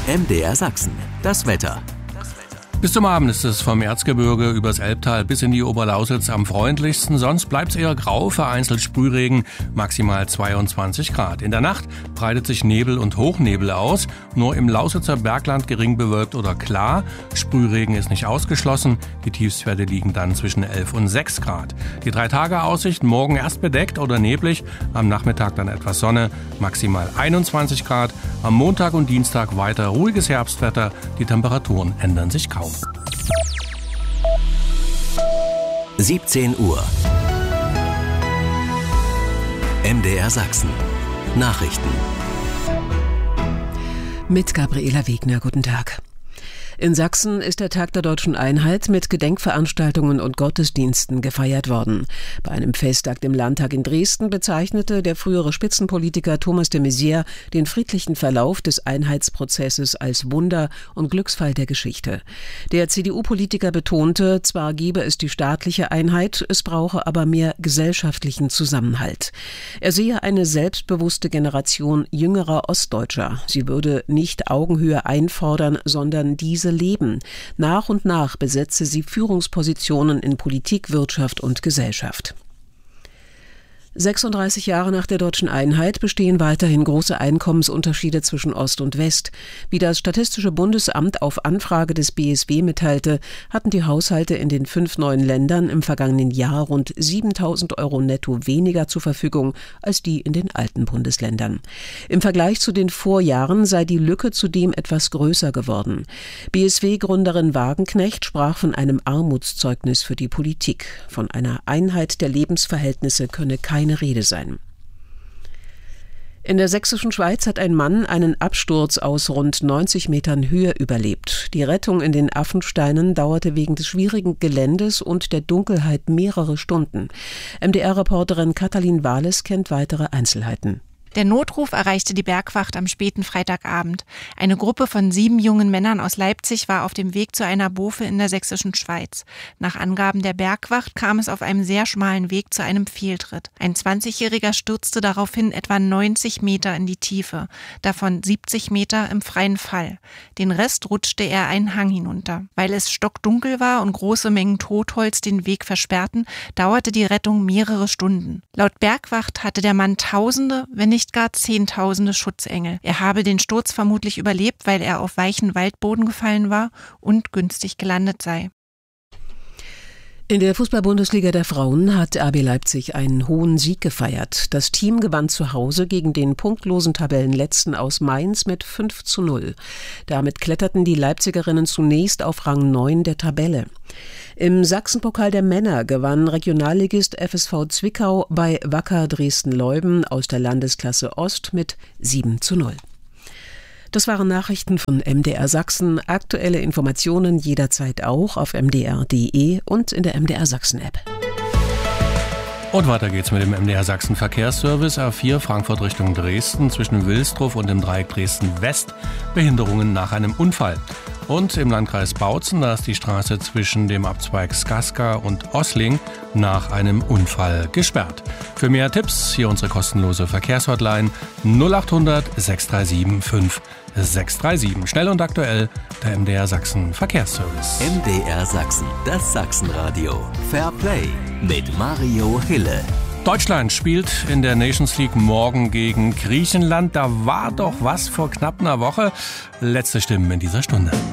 MDR Sachsen, das Wetter. Bis zum Abend ist es vom Erzgebirge übers Elbtal bis in die Oberlausitz am freundlichsten. Sonst bleibt es eher grau, vereinzelt Sprühregen, maximal 22 Grad. In der Nacht breitet sich Nebel und Hochnebel aus. Nur im Lausitzer Bergland gering bewölkt oder klar. Sprühregen ist nicht ausgeschlossen. Die Tiefstwerte liegen dann zwischen 11 und 6 Grad. Die 3-Tage-Aussicht: morgen erst bedeckt oder neblig, am Nachmittag dann etwas Sonne, maximal 21 Grad. Am Montag und Dienstag weiter ruhiges Herbstwetter. Die Temperaturen ändern sich kaum. 17 Uhr. MDR Sachsen. Nachrichten. Mit Gabriela Wegner, guten Tag. In Sachsen ist der Tag der Deutschen Einheit mit Gedenkveranstaltungen und Gottesdiensten gefeiert worden. Bei einem Festakt im Landtag in Dresden bezeichnete der frühere Spitzenpolitiker Thomas de Maizière den friedlichen Verlauf des Einheitsprozesses als Wunder und Glücksfall der Geschichte. Der CDU-Politiker betonte, zwar gebe es die staatliche Einheit, es brauche aber mehr gesellschaftlichen Zusammenhalt. Er sehe eine selbstbewusste Generation jüngerer Ostdeutscher. Sie würde nicht Augenhöhe einfordern, sondern diese leben. Nach und nach besetze sie Führungspositionen in Politik, Wirtschaft und Gesellschaft. 36 Jahre nach der Deutschen Einheit bestehen weiterhin große Einkommensunterschiede zwischen Ost und West. Wie das Statistische Bundesamt auf Anfrage des BSW mitteilte, hatten die Haushalte in den 5 neuen Ländern im vergangenen Jahr rund 7.000 € netto weniger zur Verfügung als die in den alten Bundesländern. Im Vergleich zu den Vorjahren sei die Lücke zudem etwas größer geworden. BSW-Gründerin Wagenknecht sprach von einem Armutszeugnis für die Politik. Von einer Einheit der Lebensverhältnisse könne keine Rede sein. In der sächsischen Schweiz hat ein Mann einen Absturz aus rund 90 Metern Höhe überlebt. Die Rettung in den Affensteinen dauerte wegen des schwierigen Geländes und der Dunkelheit mehrere Stunden. MDR-Reporterin Katalin Wahles kennt weitere Einzelheiten. Der Notruf erreichte die Bergwacht am späten Freitagabend. Eine Gruppe von 7 jungen Männern aus Leipzig war auf dem Weg zu einer Bofe in der sächsischen Schweiz. Nach Angaben der Bergwacht kam es auf einem sehr schmalen Weg zu einem Fehltritt. Ein 20-Jähriger stürzte daraufhin etwa 90 Meter in die Tiefe, davon 70 Meter im freien Fall. Den Rest rutschte er einen Hang hinunter. Weil es stockdunkel war und große Mengen Totholz den Weg versperrten, dauerte die Rettung mehrere Stunden. Laut Bergwacht hatte der Mann Tausende, wenn nicht gar Zehntausende Schutzengel. Er habe den Sturz vermutlich überlebt, weil er auf weichen Waldboden gefallen war und günstig gelandet sei. In der Fußball-Bundesliga der Frauen hat RB Leipzig einen hohen Sieg gefeiert. Das Team gewann zu Hause gegen den punktlosen Tabellenletzten aus Mainz mit 5:0. Damit kletterten die Leipzigerinnen zunächst auf Rang 9 der Tabelle. Im Sachsenpokal der Männer gewann Regionalligist FSV Zwickau bei Wacker Dresden-Leuden aus der Landesklasse Ost mit 7:0. Das waren Nachrichten von MDR Sachsen. Aktuelle Informationen jederzeit auch auf mdr.de und in der MDR Sachsen App. Und weiter geht's mit dem MDR Sachsen Verkehrsservice. A4 Frankfurt Richtung Dresden zwischen Wilsdruff und dem Dreieck Dresden West. Behinderungen nach einem Unfall. Und im Landkreis Bautzen, da ist die Straße zwischen dem Abzweig Skaska und Ossling nach einem Unfall gesperrt. Für mehr Tipps hier unsere kostenlose Verkehrshotline 0800 637 5637. Schnell und aktuell der MDR Sachsen Verkehrsservice. MDR Sachsen, das Sachsenradio. Fair Play mit Mario Hille. Deutschland spielt in der Nations League morgen gegen Griechenland. Da war doch was vor knapp einer Woche. Letzte Stimmen in dieser Stunde.